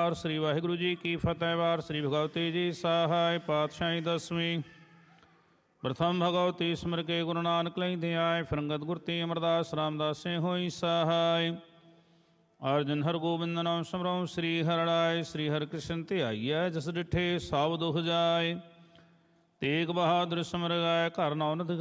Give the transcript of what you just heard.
ਵਾਰ ਸ੍ਰੀ ਵਾਹਿਗੁਰੂ ਜੀ ਕੀ ਫਤਿਹ। ਵਾਰ ਸ੍ਰੀ ਭਗਵਤੀ ਜੀ ਸਹਾਇ ਪਾਤਸ਼ਾਹੀ ਦਸਵੀਂ। ਪ੍ਰਥਮ ਭਗਵਤੀ ਸਿਮਰ ਕੇ ਗੁਰੂ ਨਾਨਕ ਲੈਂਦੇ ਆਏ, ਫਿਰ ਅੰਗਦ ਗੁਰ ਤੇ ਅਮਰਦਾਸ ਰਾਮਦਾਸੇ ਹੋਈ ਸਹਾਇ। ਅਰਜਨ ਹਰ ਗੋਬਿੰਦ ਨਾਮ ਸਿਮਰਉ ਸ੍ਰੀ ਹਰਿ ਰਾਏ। ਸ੍ਰੀ ਹਰਿ ਕ੍ਰਿਸ਼ਨ ਧਿਆਈਐ ਜਿਸ ਡਿਠੇ ਸਭ ਦੁਖ ਜਾਏ। ਤੇਗ ਬਹਾਦਰ ਸਿਮਰ ਗਾਏ ਘਰ ਨੌ ਨਿਧ